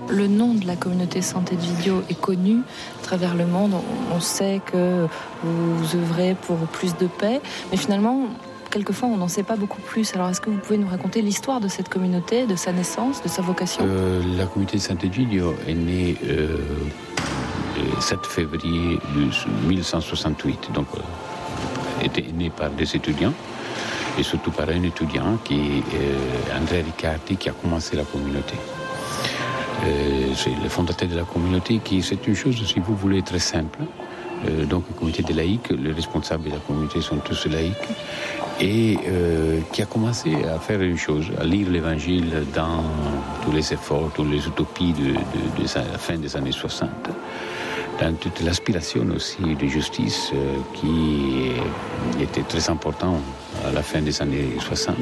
le nom de la communauté Sant'Egidio est connu à travers le monde. On sait que vous œuvrez pour plus de paix, mais finalement, quelquefois, on n'en sait pas beaucoup plus. Alors, est-ce que vous pouvez nous raconter l'histoire de cette communauté, de sa naissance, de sa vocation ? La communauté Sant'Egidio est née le 7 février 1168, donc était née par des étudiants, et surtout par un étudiant qui est Andrea Riccardi, qui a commencé la communauté. C'est le fondateur de la communauté, c'est une chose, si vous voulez, très simple. Donc, la communauté des laïcs, les responsables de la communauté sont tous laïcs, et qui a commencé à faire une chose, à lire l'évangile dans tous les efforts, toutes les utopies de la fin des années 60, dans toute l'aspiration aussi de justice qui était très important à la fin des années 60.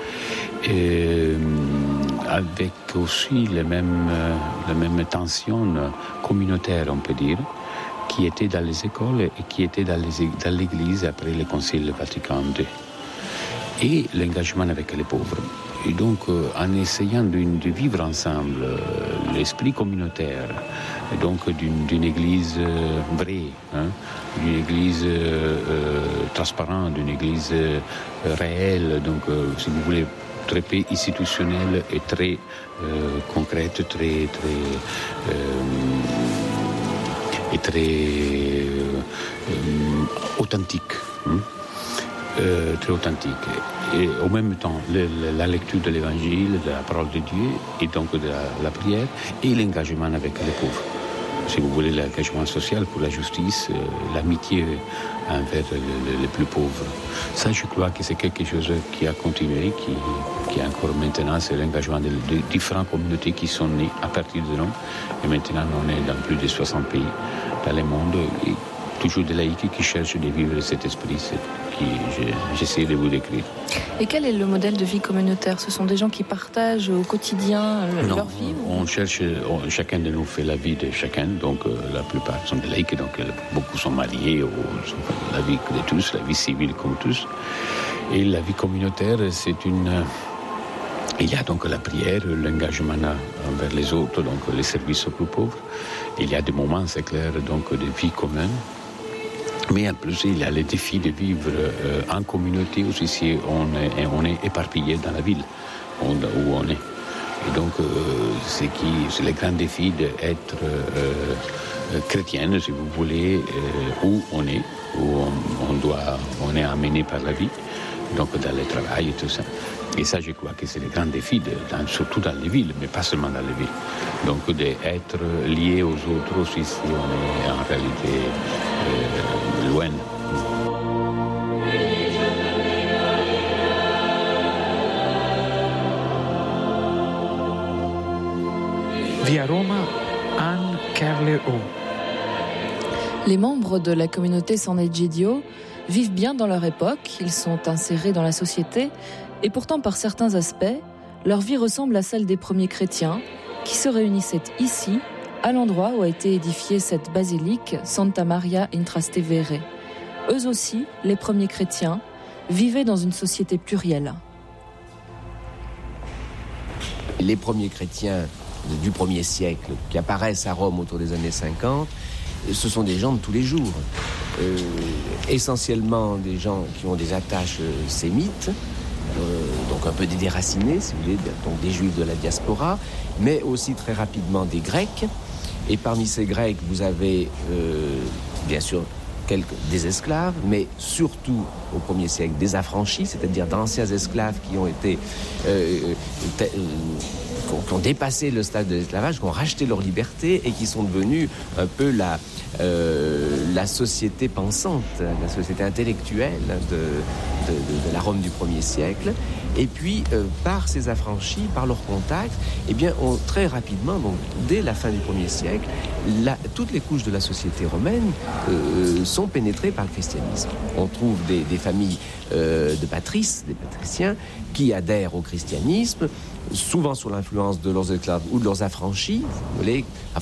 Avec aussi la même tension communautaire, on peut dire, qui était dans les écoles et qui était dans l'Église après le Concile Vatican II. Et l'engagement avec les pauvres. Et donc, en essayant de vivre ensemble l'esprit communautaire, et donc d'une Église vraie, d'une Église transparente, d'une Église réelle, donc, si vous voulez, très peu institutionnelle et très concrète, très authentique. Très authentique. Et au même temps, la lecture de l'Évangile, de la parole de Dieu, et donc de la prière, et l'engagement avec les pauvres. Si vous voulez, l'engagement social pour la justice, l'amitié envers les plus pauvres. Ça, je crois que c'est quelque chose qui a continué, qui est encore maintenant, c'est l'engagement de différentes communautés qui sont nées à partir de nous. Et maintenant, on est dans plus de 60 pays dans le monde, et toujours des laïcs qui cherchent de vivre cet esprit que j'essaie de vous décrire. Et quel est le modèle de vie communautaire ? Ce sont des gens qui partagent au quotidien leur vie ? On cherche, chacun de nous fait la vie de chacun, donc la plupart sont des laïcs, donc beaucoup sont mariés, la vie de tous, la vie civile comme tous. Et la vie communautaire, il y a donc la prière, l'engagement envers les autres, donc les services aux plus pauvres. Il y a des moments, c'est clair, donc de vie commune. Mais en plus, il y a le défi de vivre en communauté aussi si on est éparpillé dans la ville où on est. Et donc, c'est le grand défi d'être chrétienne, si vous voulez, où on est, où on est amené par la vie, donc dans le travail et tout ça. Et ça, je crois que c'est le grand défi, surtout dans les villes, mais pas seulement dans les villes. Donc, d'être lié aux autres aussi si on est en réalité loin. Via Roma, Anne Kerle-O. Les membres de la communauté Sant'Egidio vivent bien dans leur époque, ils sont insérés dans la société, et pourtant, par certains aspects, leur vie ressemble à celle des premiers chrétiens qui se réunissaient ici, à l'endroit où a été édifiée cette basilique Santa Maria in Trastevere. Eux aussi, les premiers chrétiens, vivaient dans une société plurielle. Les premiers chrétiens du 1er siècle qui apparaissent à Rome autour des années 50, ce sont des gens de tous les jours. Essentiellement des gens qui ont des attaches sémites, donc un peu des déracinés, si vous voulez, donc des juifs de la diaspora, mais aussi très rapidement des Grecs. Et parmi ces Grecs, vous avez bien sûr des esclaves, mais surtout au 1er siècle des affranchis, c'est-à-dire d'anciens esclaves qui ont été qui ont dépassé le stade de l'esclavage, qui ont racheté leur liberté et qui sont devenus un peu la société pensante, la société intellectuelle de la Rome du 1er siècle. Et puis, par ces affranchis, par leur contact, eh bien, très rapidement, donc, dès la fin du 1er siècle, toutes les couches de la société romaine sont pénétrées par le christianisme. On trouve des familles de patrices, des patriciens, qui adhèrent au christianisme, souvent sous l'influence de leurs esclaves ou de leurs affranchis, vous voyez,